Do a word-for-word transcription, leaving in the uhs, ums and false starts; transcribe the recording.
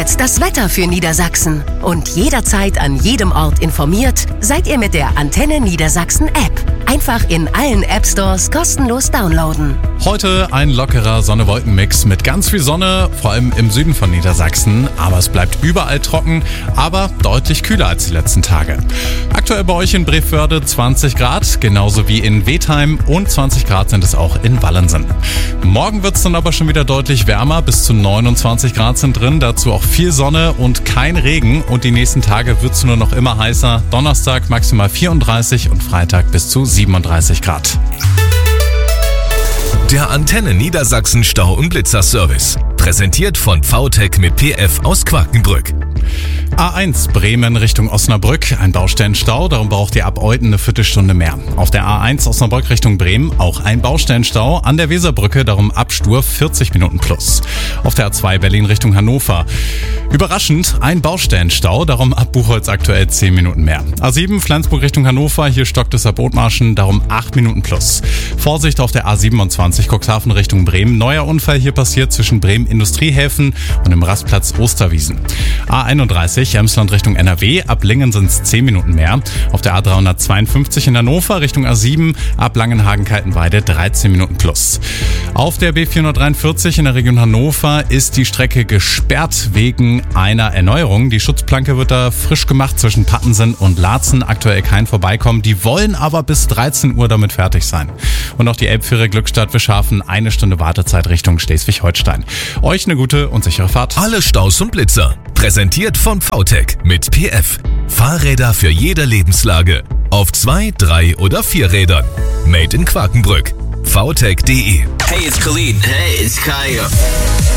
jetzt das Wetter für Niedersachsen. Und jederzeit an jedem Ort informiert seid ihr mit der Antenne Niedersachsen App. Einfach in allen App-Stores kostenlos downloaden. Heute ein lockerer Sonne-Wolken-Mix mit ganz viel Sonne, vor allem im Süden von Niedersachsen. Aber es bleibt überall trocken, aber deutlich kühler als die letzten Tage. Aktuell bei euch in Brevörde zwanzig Grad, genauso wie in Wethheim, und zwanzig Grad sind es auch in Wallensen. Morgen wird es dann aber schon wieder deutlich wärmer, bis zu neunundzwanzig Grad sind drin, dazu auch viel Sonne und kein Regen. Und die nächsten Tage wird es nur noch immer heißer. Donnerstag maximal vierunddreißig und Freitag bis zu siebenunddreißig Grad. Der Antenne Niedersachsen Stau- und Blitzer-Service. Präsentiert von V T E C mit P F aus Quakenbrück. A eins Bremen Richtung Osnabrück, ein Baustellenstau, darum braucht ihr ab Euten eine Viertelstunde mehr. Auf der A eins Osnabrück Richtung Bremen auch ein Baustellenstau, an der Weserbrücke darum ab Stur vierzig Minuten plus. Auf der A zwei Berlin Richtung Hannover. Überraschend ein Baustellenstau, darum ab Buchholz aktuell zehn Minuten mehr. A sieben Flensburg Richtung Hannover, hier stockt es ab Othmarschen, darum acht Minuten plus. Vorsicht auf der A siebenundzwanzig Cuxhaven Richtung Bremen, neuer Unfall hier passiert zwischen Bremen Industriehäfen und dem Rastplatz Osterwiesen. A einunddreißig Emsland Richtung N R W, ab Lingen sind es zehn Minuten mehr. Auf der A dreihundertzweiundfünfzig in Hannover Richtung A sieben, ab Langenhagen-Kaltenweide dreizehn Minuten plus. Auf der B vierhundertdreiundvierzig in der Region Hannover ist die Strecke gesperrt wegen einer Erneuerung. Die Schutzplanke wird da frisch gemacht zwischen Pattensen und Laatzen. Aktuell kein Vorbeikommen. Die wollen aber bis dreizehn Uhr damit fertig sein. Und auch die Elbfähre Glückstadt-Wischhafen, eine Stunde Wartezeit Richtung Schleswig-Holstein. Euch eine gute und sichere Fahrt. Alle Staus und Blitzer. Präsentiert von V T E C mit P F. Fahrräder für jede Lebenslage. Auf zwei, drei oder vier Rädern. Made in Quakenbrück. V T E C punkt de. Hey, it's Khalid. Hey, it's Kaya.